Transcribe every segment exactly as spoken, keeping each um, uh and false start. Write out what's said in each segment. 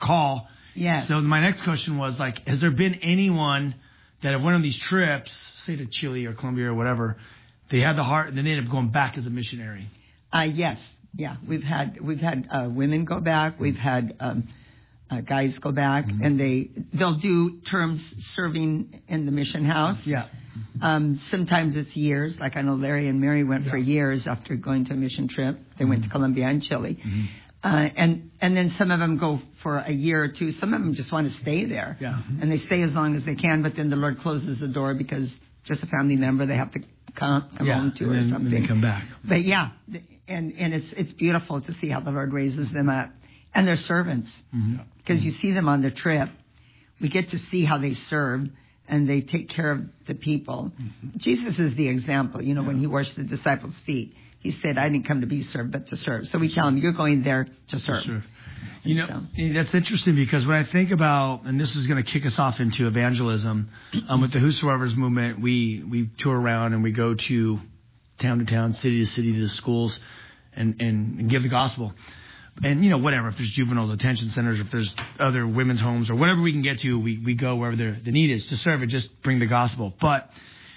call. Yes. So my next question was, like, has there been anyone that have went on these trips, say to Chile or Colombia or whatever, they had the heart and then they ended up going back as a missionary? Uh, yes. Yeah. We've had we've had uh, women go back. We've had um, uh, guys go back, mm-hmm. and they they'll do terms serving in the mission house. Yeah. Um, sometimes it's years. Like I know Larry and Mary went yeah. for years after going to a mission trip. They mm-hmm. went to Colombia and Chile. Mm-hmm. Uh, and and then some of them go for a year or two. Some of them just want to stay there. Yeah. And they stay as long as they can, but then the Lord closes the door because just a family member they have to come, come yeah. home to and or then, something. And they come back. But yeah, and, and it's it's beautiful to see how the Lord raises them up. And they're servants. Because mm-hmm. you see them on the trip. We get to see how they serve. And they take care of the people. Mm-hmm. Jesus is the example. You know, yeah. when he washed the disciples' feet, he said, I didn't come to be served, but to serve. So we tell him, you're going there to serve. To serve. You know, so. That's interesting because when I think about, and this is going to kick us off into evangelism, um, with the Whosoever's movement, we, we tour around and we go to town to town, city to city, to the schools and, and, and give the gospel. And, you know, whatever, if there's juvenile detention centers, if there's other women's homes or whatever we can get to, we, we go wherever the, the need is to serve it, just bring the gospel. But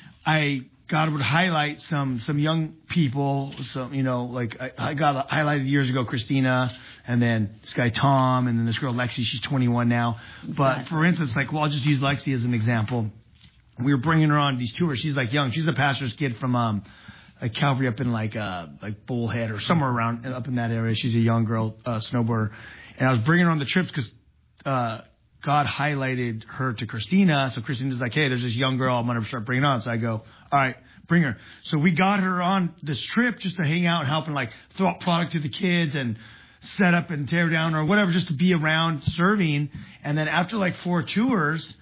I, God would highlight some, some young people, some, you know, like I, I got highlighted years ago, Christina, and then this guy Tom, and then this girl Lexi, she's twenty-one now. But for instance, like, well, I'll just use Lexi as an example. We were bringing her on these tours. She's like young. She's a pastor's kid from, um, like Calvary up in like uh like Bullhead or somewhere around up in that area. She's a young girl, uh, snowboarder, and I was bringing her on the trips because uh, God highlighted her to Christina. So Christina's like, hey, there's this young girl I'm gonna start bringing on. So I go, all right, bring her. So we got her on this trip just to hang out and help and like throw out product to the kids and set up and tear down or whatever, just to be around serving. And then after like four tours,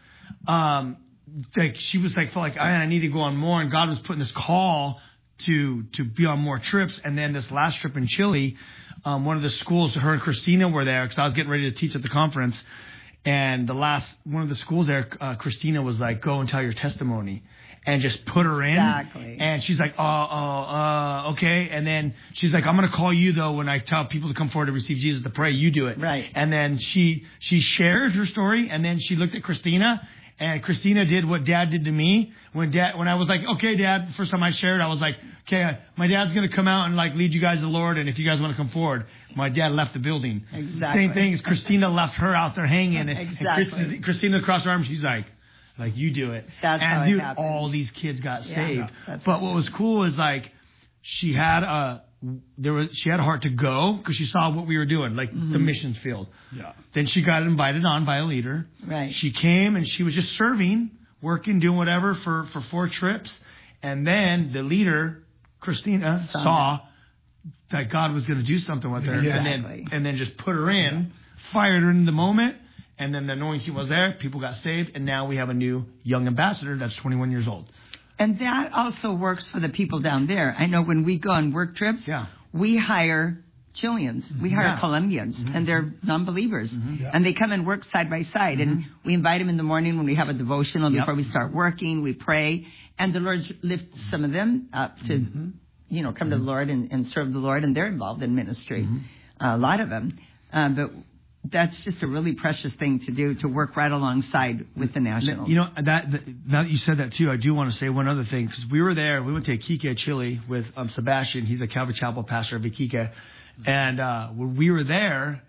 um, like she was like, felt like I, I need to go on more, and God was putting this call to to be on more trips. And then this last trip in Chile, um, one of the schools, her and Christina were there because I was getting ready to teach at the conference. And the last, one of the schools there, uh, Christina was like, go and tell your testimony. And just put her in. Exactly. And she's like, oh, oh, uh, okay. And then she's like, I'm going to call you, though, when I tell people to come forward to receive Jesus to pray. You do it. Right. And then she she shared her story, and then she looked at Christina. And Christina did what Dad did to me when Dad, when I was like, okay, Dad, the first time I shared, I was like, okay, my dad's going to come out and like lead you guys to the Lord. And if you guys want to come forward, my dad left the building. Exactly. Same thing as Christina left her out there hanging. And, exactly. and Christina, Christina across her arm, she's like, like, you do it. That's and how dude, it happens. all these kids got yeah, saved. No, but what was cool is like, she had a, there was, she had a heart to go because she saw what we were doing, like mm-hmm. the missions field. Yeah. Then she got invited on by a leader. Right. She came and she was just serving, working, doing whatever for, for four trips. And then the leader, Christina, Son. saw that God was going to do something with her. Exactly. And then, and then just put her in, yeah. fired her in the moment. And then the anointing was there. People got saved. And now we have a new young ambassador that's twenty-one years old. And that also works for the people down there. I know when we go on work trips, yeah. we hire Chileans. We hire yeah. Colombians, mm-hmm. and they're non-believers. Mm-hmm. Yeah. And they come and work side by side. Mm-hmm. And we invite them in the morning when we have a devotional yep. before we start working. We pray. And the Lord lifts some of them up to, mm-hmm. you know, come mm-hmm. to the Lord and, and serve the Lord. And they're involved in ministry, mm-hmm. uh, a lot of them. Uh, but that's just a really precious thing to do, to work right alongside with the Nationals. You know, that, that now that you said that too, I do want to say one other thing, because we were there. We went to Iquique, Chile, with um, Sebastian. He's a Calvary Chapel pastor of Iquique. And uh, when we were there,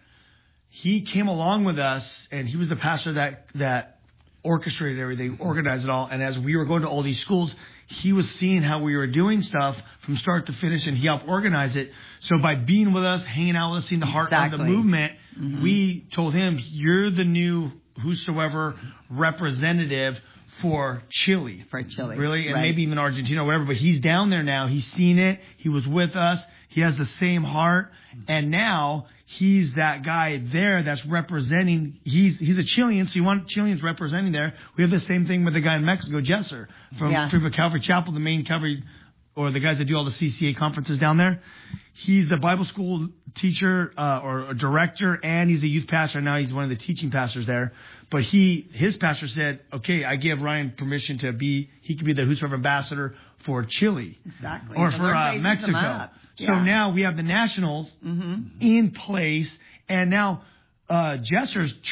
he came along with us, and he was the pastor that that orchestrated everything, organized it all. And as we were going to all these schools, he was seeing how we were doing stuff from start to finish, and he helped organize it. So by being with us, hanging out with us, seeing the heart exactly. of the movement, mm-hmm. we told him, you're the new Whosoever representative for Chile. For Chile. Really? And right. maybe even Argentina or whatever. But he's down there now. He's seen it. He was with us. He has the same heart. And now he's that guy there that's representing. He's he's a Chilean, so you want Chileans representing there. We have the same thing with the guy in Mexico, Jesser, from, yeah. from Calvary Chapel, the main Calvary, or the guys that do all the C C A conferences down there. He's the Bible school teacher uh, or a director, and he's a youth pastor. Now he's one of the teaching pastors there. But he, his pastor said, okay, I give Ryan permission to be, he could be the Whosoever ambassador for Chile. Exactly. Or the for Lord uh, raises Mexico. them up. So yeah. now we have the Nationals mm-hmm. in place, and now uh, Jesser's